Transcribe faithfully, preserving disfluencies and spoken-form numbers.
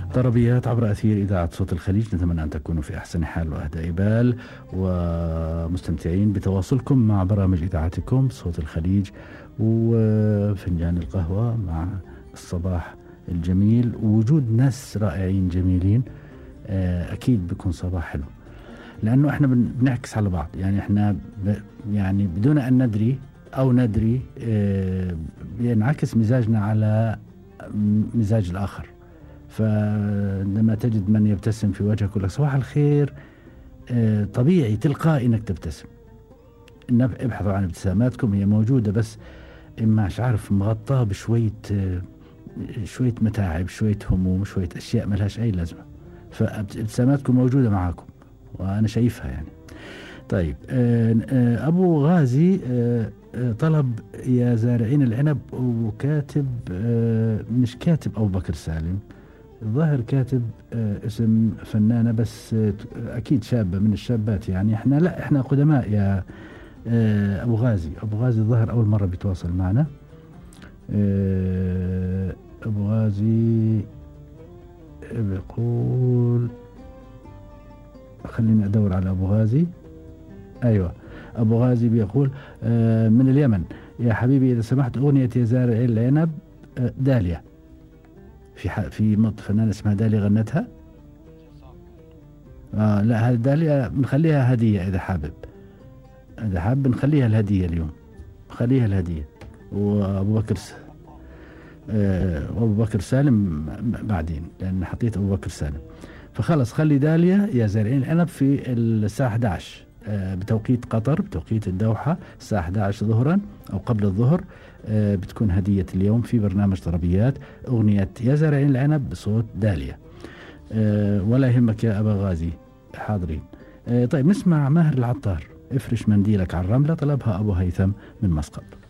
طربيات عبر أثير إذاعة صوت الخليج. نتمنى أن تكونوا في أحسن حال وأهدى بال ومستمتعين بتواصلكم مع برامج إذاعتكم صوت الخليج وفنجان القهوة مع الصباح الجميل ووجود ناس رائعين جميلين. أكيد بيكون صباح حلو لأنه إحنا بنعكس على بعض. يعني إحنا يعني بدون أن ندري أو ندري بينعكس مزاجنا على مزاج الآخر. فلما تجد من يبتسم في وجهك يقول لك صباح الخير، طبيعي تلقائي إنك تبتسم. ابحثوا عن ابتساماتكم، هي موجودة بس إما مش عارف مغطاة بشوية شوية متاعب، شوية هموم، شوية أشياء ما لهاش أي لازمة. فابتساماتكم موجودة معاكم وأنا شايفها يعني. طيب أبو غازي طلب يا زارعين العنب، وكاتب مش كاتب أبو بكر سالم، الظاهر كاتب اسم فنانة بس أكيد شابة من الشابات. يعني إحنا لا إحنا قدماء يا أبو غازي. أبو غازي الظاهر أول مرة بيتواصل معنا. أبو غازي بيقول خليني أدور على أبو غازي. أيوة أبو غازي بيقول من اليمن، يا حبيبي إذا سمحت أغنية يا زارعي العنب داليا، في في مط فنانة اسمها داليا غنتها. آه لا، هذه داليا بنخليها هدية إذا حابب، إذا حابب نخليها الهدية اليوم، خليها الهدية. وأبو بكر س... آه وأبو بكر سالم بعدين لأن حطيت أبو بكر سالم. فخلص خلي داليا يا زارعين العنب في الساعة أحد عشر آه بتوقيت قطر، بتوقيت الدوحة الساعة أحد عشر ظهرا أو قبل الظهر. آه بتكون هدية اليوم في برنامج طربيات أغنية يا زارعين العنب بصوت داليا. آه ولا يهمك يا أبا غازي، حاضرين. آه طيب نسمع ماهر العطار، افرش منديلك على الرملة، طلبها أبو هيثم من مسقط.